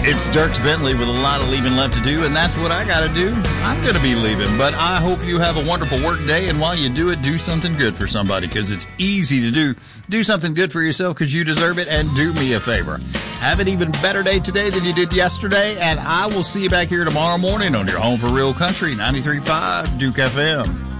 It's Dierks Bentley with a lot of leaving left to do, and that's what I got to do. I'm going to be leaving, but I hope you have a wonderful work day, and while you do it, do something good for somebody, because it's easy to do. Do something good for yourself because you deserve it, and do me a favor. Have an even better day today than you did yesterday, and I will see you back here tomorrow morning on your home for real country, 93.5 Duke FM.